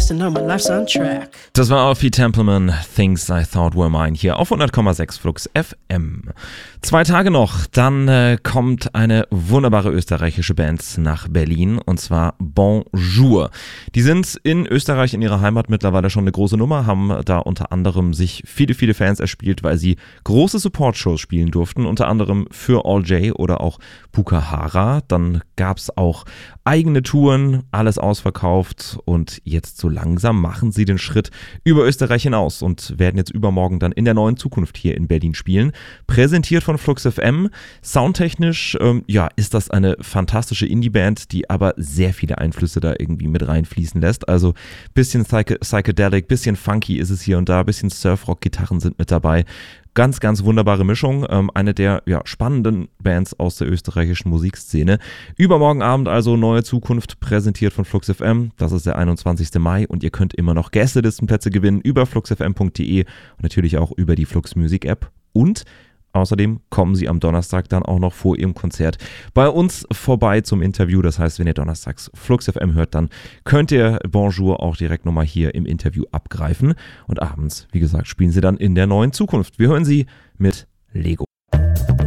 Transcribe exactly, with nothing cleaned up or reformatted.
best and now my life's on track. Das war Alfie Templeman, Things I Thought Were Mine, hier auf hundert Komma sechs Flux F M. Zwei Tage noch, dann äh, kommt eine wunderbare österreichische Band nach Berlin, und zwar Bonjour. Die sind in Österreich, in ihrer Heimat, mittlerweile schon eine große Nummer, haben da unter anderem sich viele, viele Fans erspielt, weil sie große Support-Shows spielen durften, unter anderem für All J oder auch Pukahara. Dann gab es auch eigene Touren, alles ausverkauft, und jetzt so langsam machen sie den Schritt über Österreich hinaus und werden jetzt übermorgen dann in der neuen Zukunft hier in Berlin spielen. Präsentiert von Flux F M. Soundtechnisch, ähm, ja, ist das eine fantastische Indie-Band, die aber sehr viele Einflüsse da irgendwie mit reinfließen lässt. Also bisschen Psych- Psychedelic, bisschen funky ist es hier und da, bisschen Surfrock-Gitarren sind mit dabei. Ganz, ganz wunderbare Mischung. Ähm, eine der ja, spannenden Bands aus der österreichischen Musikszene. Übermorgen Abend also neue Zukunft, präsentiert von Flux F M. Das ist der einundzwanzigsten Mai, und ihr könnt immer noch Gästelistenplätze gewinnen über flux f m punkt d e und natürlich auch über die Flux Music App. Und außerdem kommen sie am Donnerstag dann auch noch vor ihrem Konzert bei uns vorbei zum Interview. Das heißt, wenn ihr donnerstags Flux F M hört, dann könnt ihr Bonjour auch direkt nochmal hier im Interview abgreifen. Und abends, wie gesagt, spielen sie dann in der neuen Zukunft. Wir hören sie mit Lego.